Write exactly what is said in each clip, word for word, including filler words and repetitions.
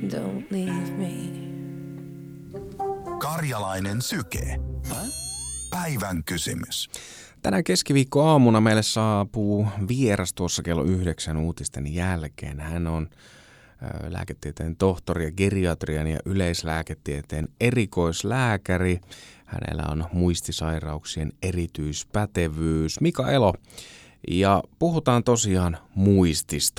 don't leave me. Karjalainen syke. Päivän kysymys. Tänään keskiviikkoaamuna meille saapuu vieras tuossa kello yhdeksän uutisten jälkeen. Hän on ö, lääketieteen tohtori ja geriatrian ja yleislääketieteen erikoislääkäri. Hänellä on muistisairauksien erityispätevyys. Mika Elo. Ja puhutaan tosiaan muistista.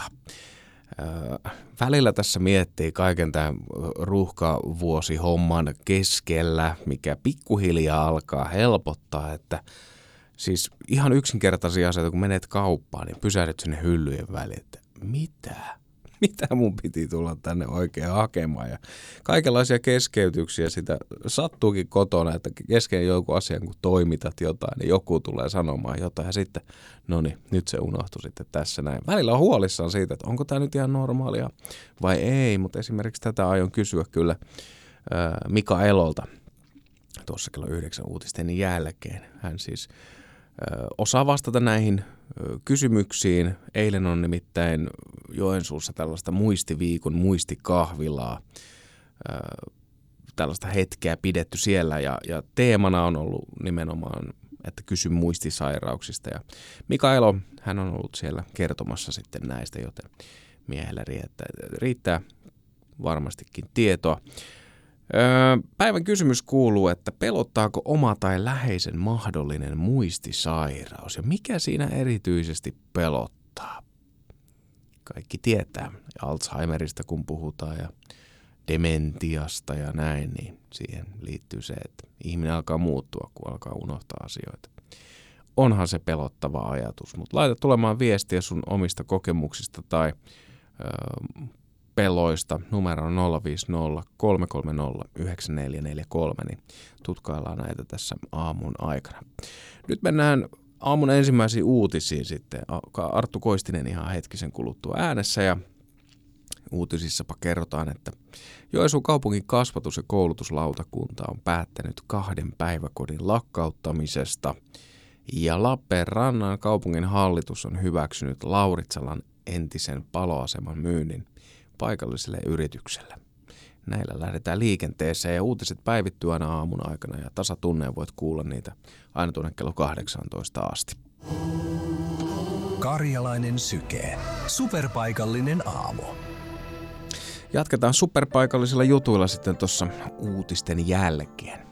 Ö, välillä tässä miettii kaiken tämän ruuhkavuosihomman keskellä, mikä pikkuhiljaa alkaa helpottaa, että siis ihan yksinkertaisia asioita, kun menet kauppaan, niin pysähdyt sinne hyllyjen väliin, että mitä? Mitä mun piti tulla tänne oikein hakemaan? Ja kaikenlaisia keskeytyksiä sitä sattuukin kotona, että kesken jonkun asian, kun toimitat jotain, niin joku tulee sanomaan jotain ja sitten, no niin, nyt se unohtui sitten tässä näin. Välillä on huolissaan siitä, että onko tämä nyt ihan normaalia vai ei, mutta esimerkiksi tätä aion kysyä kyllä ää, Mika Elolta tuossa kello yhdeksän uutisten jälkeen. Hän siis ö, osaa vastata näihin ö, kysymyksiin. Eilen on nimittäin Joensuussa tällaista muistiviikon muistikahvilaa, ö, tällaista hetkeä pidetty siellä ja, ja teemana on ollut nimenomaan, että kysy muistisairauksista. Ja Mika Elo, hän on ollut siellä kertomassa sitten näistä, joten miehellä riittää, riittää varmastikin tietoa. Päivän kysymys kuuluu, että pelottaako oma tai läheisen mahdollinen muistisairaus ja mikä siinä erityisesti pelottaa? Kaikki tietää Alzheimerista kun puhutaan ja dementiasta ja näin, niin siihen liittyy se, että ihminen alkaa muuttua, kun alkaa unohtaa asioita. Onhan se pelottava ajatus, mutta laita tulemaan viestiä sun omista kokemuksista tai ö, peloista. Numero on nolla viisi nolla kolme kolme nolla yhdeksän neljä neljä kolme, niin tutkaillaan näitä tässä aamun aikana. Nyt mennään aamun ensimmäisiin uutisiin sitten. Arttu Koistinen ihan hetkisen kuluttua äänessä ja uutisissapa kerrotaan, että Joensuun kaupungin kasvatus- ja koulutuslautakunta on päättänyt kahden päiväkodin lakkauttamisesta ja Lappeenrannan kaupungin hallitus on hyväksynyt Lauritsalan entisen paloaseman myynnin paikalliselle yritykselle. Näillä lähdetään liikenteeseen ja uutiset päivittyy aina aamun aikana ja tasatunneen voit kuulla niitä aina tuonne kello kahdeksantoista asti. Karjalainen syke. Superpaikallinen aamu. Jatketaan superpaikallisilla jutuilla sitten tuossa uutisten jälkeen.